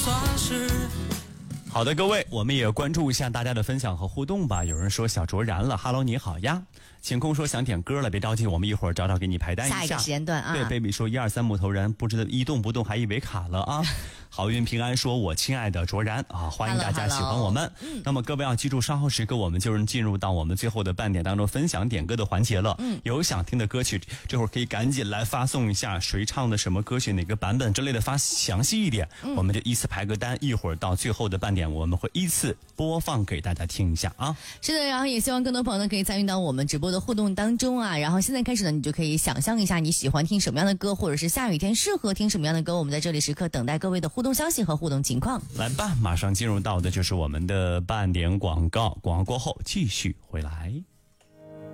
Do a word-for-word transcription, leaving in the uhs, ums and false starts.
好的，各位，我们也关注一下大家的分享和互动吧。有人说小卓然了 ，Hello， 你好呀。晴空说想点歌了，别着急，我们一会儿找找给你排单一下。 下一个时间段啊。 对 ，baby 说一二三木头人，不知道一动不动，还以为卡了啊。好运平安说，我亲爱的卓然啊，欢迎大家喜欢我们。嗯、那么各位要记住，稍后时刻我们就是进入到我们最后的半点当中分享点歌的环节了。嗯，有想听的歌曲，这会儿可以赶紧来发送一下谁唱的什么歌曲，哪个版本之类的，发详细一点，嗯、我们就依次排个单。一会儿到最后的半点，我们会依次播放给大家听一下啊。 是的，然后也希望更多朋友呢可以参与到我们直播的互动当中啊。然后现在开始呢，你就可以想象一下你喜欢听什么样的歌，或者是下雨天适合听什么样的歌。我们在这里时刻等待各位的互动消息和互动情况。 来吧，马上进入到的就是我们的半点广告，广告过后继续回来。